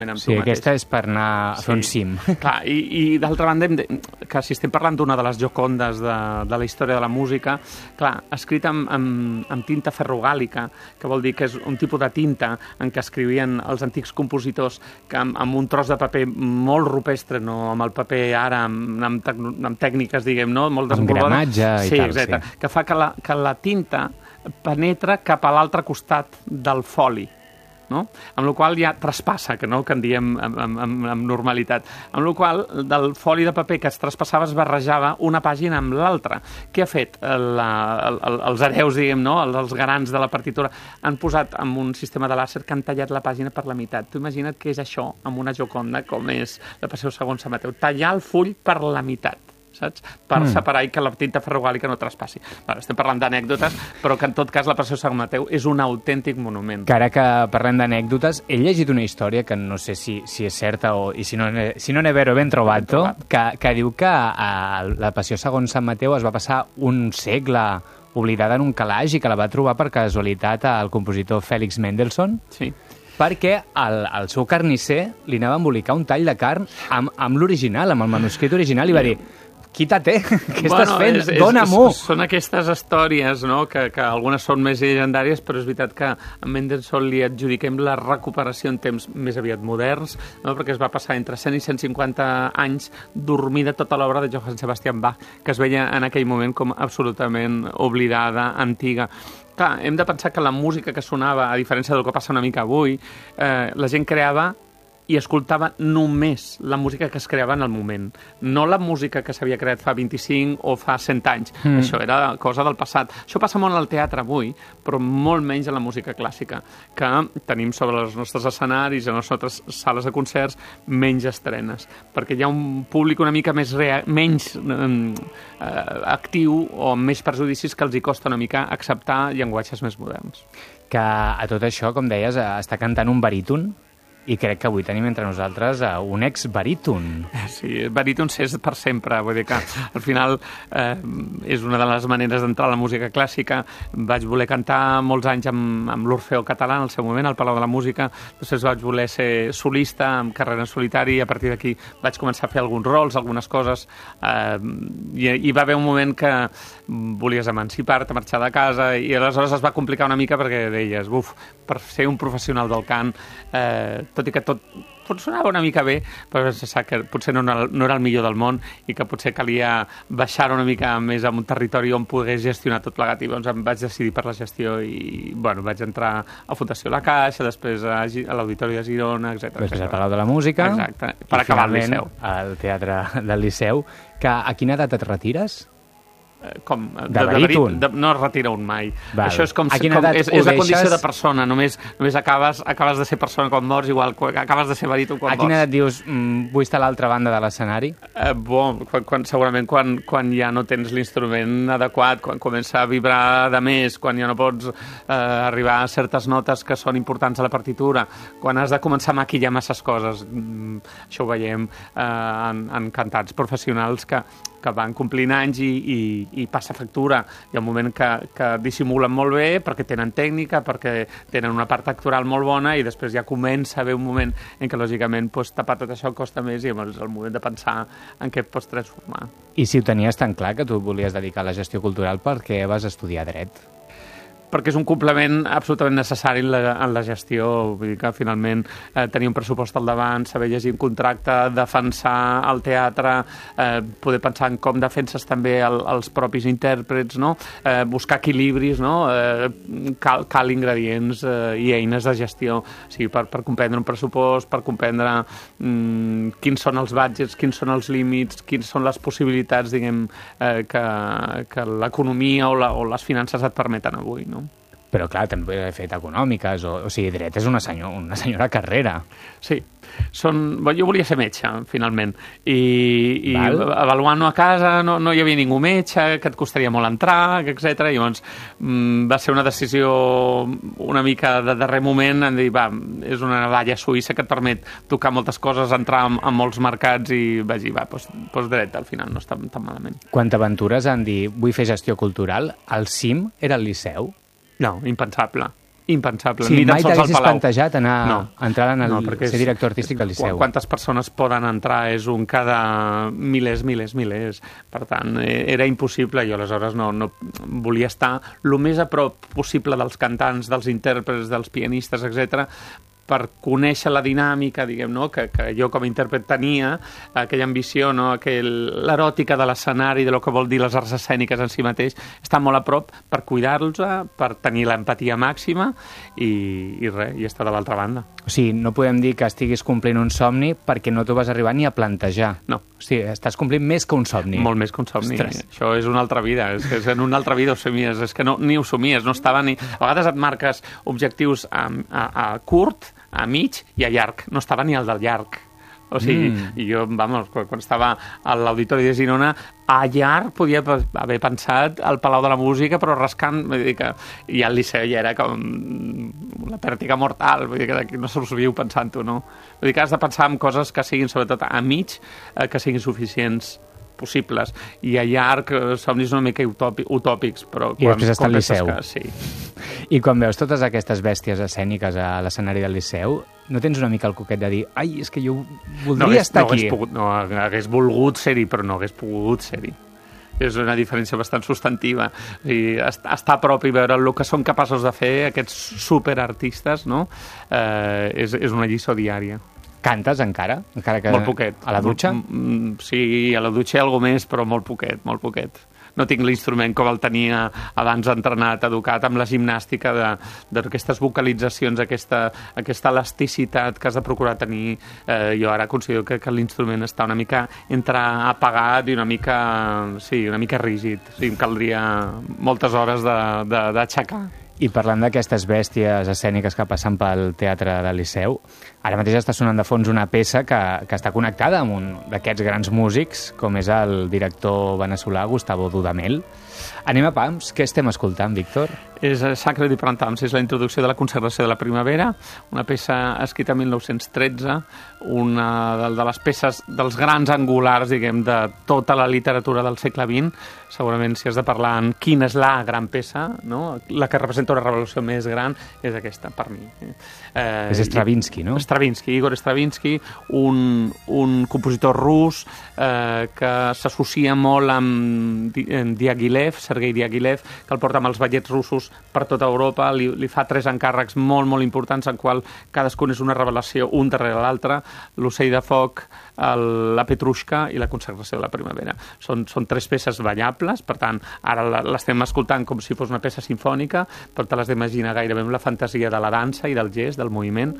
Sí, aquesta és per anar a fer un cim. Clar, i d'altra banda, que si estem parlant d'una de les jocondes de la història de la música, clar, escrita amb tinta ferrogàlica, que vol dir que és un tipus de tinta en què escrivien els antics compositors que amb un tros de paper molt rupestre, no amb el paper ara, amb tècniques, diguem, no? Molt desenvolupades. Amb gramatge i tal, exacte, sí. Que fa que la tinta penetra cap a l'altre costat del foli, no? Amb la qual ja traspassa, que en diem amb normalitat, amb la qual del foli de paper que es traspassava es barrejava una pàgina amb l'altra. Què ha fet els hereus, diguem, no? Els garants de la partitura han posat amb un sistema de làser que han tallat la pàgina per la meitat. Tu imagina't què és això amb una joconda com és la Passió segons Sant Mateu. Tallar el full per la meitat, saps? Per separar i que la tinta ferrogàlica no traspassi. Estem parlant d'anècdotes, però que en tot cas la Passió Sant Mateu és un autèntic monument. Que ara que parlem d'anècdotes, he llegit una història que no sé si és certa i si no n'he vero ben trobat-ho, que diu que la Passió segons Sant Mateu es va passar un segle oblidada en un calaix i que la va trobar per casualitat el compositor Félix Mendelssohn. Sí. Perquè al seu carnisser li anava a embolicar un tall de carn amb l'original, amb el manuscrit original, i va dir: quítate, què estàs fent? Dóna-m'ho! Són aquestes històries, no?, que algunes són més llegendàries, però és veritat que a Mendelssohn li adjudiquem la recuperació en temps més aviat moderns, no?, perquè es va passar entre 100 i 150 anys dormida tota l'obra de Johann Sebastian Bach, que es veia en aquell moment com absolutament oblidada, antiga. Clar, hem de pensar que la música que sonava, a diferència del que passa una mica avui, la gent creava i escoltava només la música que es creava en el moment, no la música que s'havia creat fa 25 o fa 100 anys. Això era cosa del passat. Això passa molt al teatre avui, però molt menys a la música clàssica, que tenim sobre els nostres escenaris, a les nostres sales de concerts, menys estrenes, perquè hi ha un públic una mica menys actiu o amb més prejudicis que els hi costa una mica acceptar llenguatges més moderns. Que a tot això, com deies, està cantant un baríton, i crec que avui tenim entre nosaltres un ex-baríton. Sí, barítons és per sempre, vull dir que al final és una de les maneres d'entrar a la música clàssica. Vaig voler cantar molts anys amb l'Orfeó Català en el seu moment, al Palau de la Música, després vaig voler ser solista, amb carrera en solitari, i a partir d'aquí vaig començar a fer alguns rols, algunes coses, i va haver un moment que volies emancipar-te, marxar de casa, i aleshores es va complicar una mica perquè deies, per ser un professional del cant, tot i que tot funcionava una mica bé, però vam pensar que potser no era el millor del món i que potser calia baixar una mica més a un territori on pogués gestionar tot plegat, i doncs em vaig decidir per la gestió i vaig entrar a Fundació La Caixa, després a l'Auditori de Girona, etc. Després al Palau de la Música. Exacte, per acabar al Liceu. Al Teatre del Liceu. Que a quina edat et retires? Com? De baríton? No es retira un mai. Val. Això és és la condició de persona. Només acabes de ser persona quan mors, igual acabes de ser baríton quan mors. A quina edat dius, vull estar a l'altra banda de l'escenari? Segurament quan ja no tens l'instrument adequat, quan comença a vibrar de més, quan ja no pots arribar a certes notes que són importants a la partitura, quan has de començar a maquillar masses coses. Això ho veiem en cantants professionals que van complint anys i passa factura. Hi ha un moment que dissimulen molt bé perquè tenen tècnica, perquè tenen una part actoral molt bona, i després ja comença a haver un moment en què, lògicament, tapar tot això costa més, i és el moment de pensar en què et pots transformar. I si ho tenies tan clar que tu volies dedicar a la gestió cultural, per què vas estudiar dret? Perquè és un complement absolutament necessari en la gestió. Vull dir que finalment tenir un pressupost al davant, saber llegir un contracte, defensar el teatre, poder pensar en com defenses també els propis intèrprets, no? Buscar equilibris, no? Cal ingredients i eines de gestió, o sigui, per comprendre un pressupost, per comprendre quins són els budgets, quins són els límits, quins són les possibilitats, diguem, que l'economia o les finances et permeten avui, no? Però, clar, també he fet econòmiques, o sigui, dret és una senyora carrera. Sí, jo volia ser metge, finalment, i avaluant-ho a casa no hi havia ningú metge, que et costaria molt entrar, etc. I llavors va ser una decisió una mica de darrer moment, en dir, és una navalla suïssa que et permet tocar moltes coses, entrar en molts mercats, i vaig dir, doncs dret, al final no està tan malament. Quan t'aventures en dir, vull fer gestió cultural, el cim era el Liceu? No, impensable. impensable. Sí, ni tan mai sols al t'haguessis Palau. plantejat entrar en ser director artístic del Liceu. Quantes persones poden entrar? És un cada milers. Per tant, era impossible. Jo aleshores no volia estar el més a prop possible dels cantants, dels intèrprets, dels pianistes, etc, per conèixer la dinàmica, diguem, no? que jo com a intèrpret tenia, aquella ambició, no? L'eròtica de l'escenari, de lo que vol dir les arts escèniques en si mateix, està molt a prop per cuidar-los, per tenir l'empatia màxima i res, i estar de l'altra banda. O sigui, no podem dir que estiguis complint un somni perquè no t'ho vas arribar ni a plantejar. No. O sigui, estàs complint més que un somni. Molt més que un somni. Ostres. Això és una altra vida. És en una altra vida ho somies. És que ni ho somies, no estava ni... A vegades et marques objectius a curt, a mig i a llarg. No estava ni al del llarg. O sigui, i jo, vamos, quan estava a l'Auditori de Girona, a llarg podia haver pensat al Palau de la Música, però rascant, vull dir que... I al Liceu ja era com la pèrtiga mortal, vull dir que no se us viu pensant-ho, no? Vull dir que has de pensar en coses que siguin, sobretot a mig, que siguin suficients possibles, i a llarg somnis una mica utòpics, però... I després està al Liceu. Sí. I quan veus totes aquestes bèsties escèniques a l'escenari del Liceu, no tens una mica el coquet de dir ai, és que jo voldria estar aquí? No hagués volgut ser-hi, però no hagués pogut ser-hi. És una diferència bastant substantiva. O sigui, estar a prop i veure el que són capaços de fer aquests superartistes, no? És una lliçó diària. Cantes encara? Que molt poquet. A la dutxa? Sí, a la dutxa hi ha alguna més, però molt poquet. No tinc l'instrument com el tenia abans entrenat, educat, amb la gimnàstica d'aquestes vocalitzacions, aquesta elasticitat que has de procurar tenir. Jo ara considero que l'instrument està una mica entre apagat i una mica rígid. O sigui, em caldria moltes hores d'aixecar. I parlant d'aquestes bèsties escèniques que passen pel Teatre del Liceu, ara mateix està sonant de fons una peça que està connectada amb un d'aquests grans músics, com és el director veneçolà Gustavo Dudamel. Anem a pams. Què estem escoltant, Víctor? És Sacre di Printemps, és la introducció de la consagració de la primavera, una peça escrita en 1913, una de les peces dels grans angulars, diguem, de tota la literatura del segle XX. Segurament, si has de parlar en quina és la gran peça, no? La que representa una revolució més gran, és aquesta, per mi. És Stravinsky, no? Igor Stravinsky, un compositor rus que s'associa molt amb Diaghilev, Sergei Diaghilev, que el porta amb els ballets russos per tota Europa, li fa 3 encàrrecs molt importants, en qual cadascun és una revelació un darrere l'altre: l'Ocell de foc, la Petrushka i la consagració de la primavera. Són 3 peces ballables, per tant, ara l'estem escoltant com si fos una peça sinfònica, però te l'has d'imaginar gairebé amb la fantasia de la dansa i del gest, del moviment,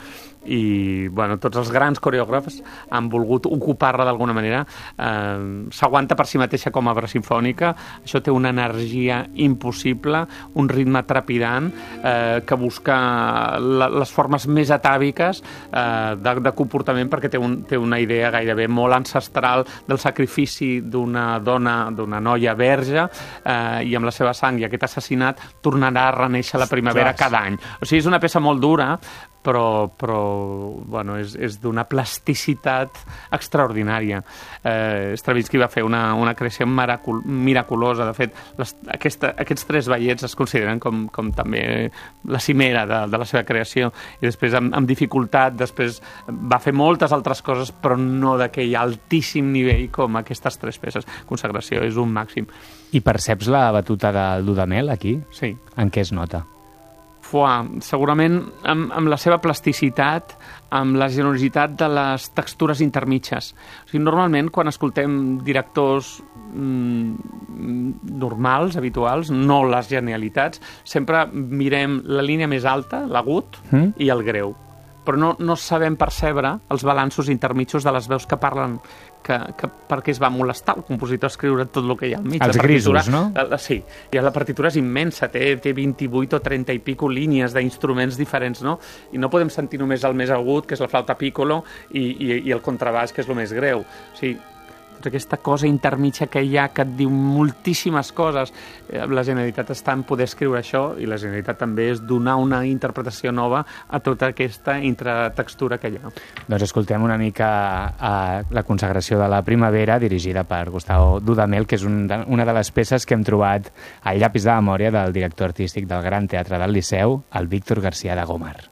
i bueno, tots els grans coreògrafs han volgut ocupar-la d'alguna manera. S'aguanta per si mateixa com a obra sinfònica. Això té una energia impossible, un ritme trepidant, que busca les formes més atàviques de comportament, perquè té una idea gairebé molt ancestral del sacrifici d'una dona, d'una noia verge, i amb la seva sang i aquest assassinat tornarà a reneixer la primavera cada any. O sigui, és una peça molt dura, però bueno, és d'una plasticitat extraordinària. Stravinsky va fer una creació miraculosa. De fet, aquests 3 ballets es consideren com també la cimera de la seva creació, i després amb dificultat després va fer moltes altres coses, però no d'aquell altíssim nivell com aquestes 3 peces. Consagració és un màxim. I perceps la batuta del Dudamel aquí? Sí. En què es nota? Segurament amb la seva plasticitat, amb la generositat de les textures intermitges. O sigui, normalment, quan escoltem directors normals, habituals, no les genialitats, sempre mirem la línia més alta, l'agut, i el greu. Però no sabem percebre els balanços intermitjos de les veus que parlen, perquè es va molestar el compositor a escriure tot el que hi ha al mig. Els grisos, no? Sí, i la partitura és immensa, té 28 o 30 i pico línies d'instruments diferents, no? I no podem sentir només el més agut, que és la flauta piccolo, i el contrabaix, que és el més greu. O sigui, aquesta cosa intermitja que hi ha que et diu moltíssimes coses. La genialitat està en poder escriure això, i la genialitat també és donar una interpretació nova a tota aquesta intratextura que hi ha. Doncs escoltem una mica la consagració de la primavera, dirigida per Gustavo Dudamel, que és una de les peces que hem trobat al llapis de memòria del director artístic del Gran Teatre del Liceu, el Víctor García de Gómar.